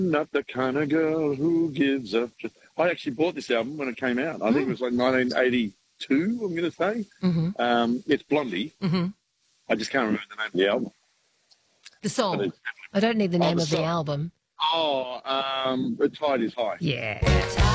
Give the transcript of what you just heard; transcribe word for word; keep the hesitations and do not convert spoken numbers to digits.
Not the kind of girl who gives up. Just... I actually bought this album when it came out. I Mm. think it was like nineteen eighty-two, I'm going to say. Mm-hmm. Um, it's Blondie. Mm-hmm. I just can't remember the name of the album. The song. But I don't need the Oh, name the of the song. album. Oh, um, The Tide is High. Yeah.